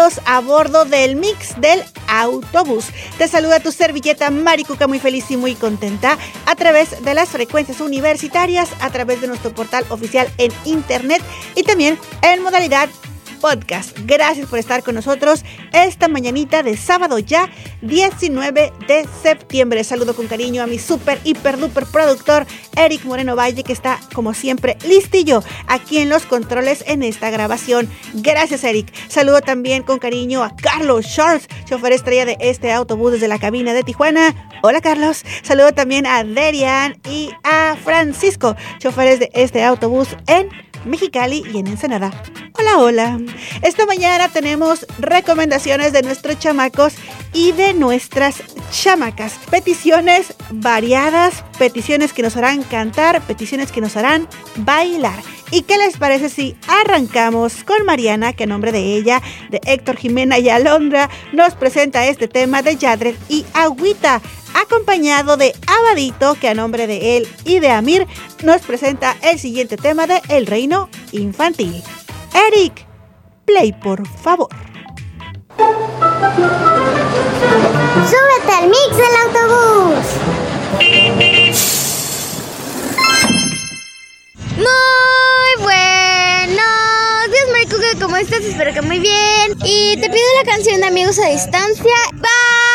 bienvenidos a bordo del Mix del Autobús. Te saluda tu servilleta Maricuca, muy feliz y muy contenta a través de las frecuencias universitarias, a través de nuestro portal oficial en internet y también en modalidad podcast. Gracias por estar con nosotros esta mañanita de sábado ya 19 de septiembre. Saludo con cariño a mi super, hiper, duper productor Eric Moreno Valle, que está como siempre listillo aquí en los controles en esta grabación. Gracias, Eric. Saludo también con cariño a Carlos Scholz, chofer estrella de este autobús desde la cabina de Tijuana. Hola, Carlos. Saludo también a Derian y a Francisco, choferes de este autobús en Mexicali y en Ensenada. Hola, hola. Esta mañana tenemos recomendaciones de nuestros chamacos y de nuestras chamacas. Peticiones variadas, peticiones que nos harán cantar, peticiones que nos harán bailar. ¿Y qué les parece si arrancamos con Mariana, que a nombre de ella, de Héctor Jimena y Alondra, nos presenta este tema de Yadred y Agüita, acompañado de Abadito, que a nombre de él y de Amir, nos presenta el siguiente tema de El Reino Infantil. Eric, play por favor. ¡Súbete al Mix del Autobús! Muy buenos días, Maricuca, ¿cómo estás? Espero que muy bien. Y te pido la canción de Amigos a Distancia. ¡Va!